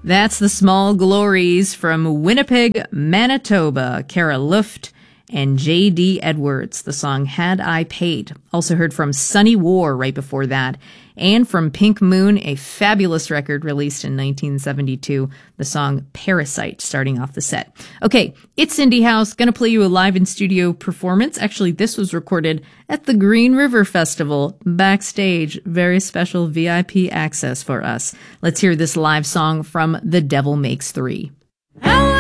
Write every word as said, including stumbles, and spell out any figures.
That's the Small Glories from Winnipeg, Manitoba. Kara Luft and J D Edwards. The song Had I Paid. Also heard from Sunny War right before that. And from Pink Moon, a fabulous record released in nineteen seventy-two. The song Parasite starting off the set. Okay, it's Indie House. Gonna play you a live in studio performance. Actually, this was recorded at the Green River Festival backstage. Very special V I P access for us. Let's hear this live song from The Devil Makes Three.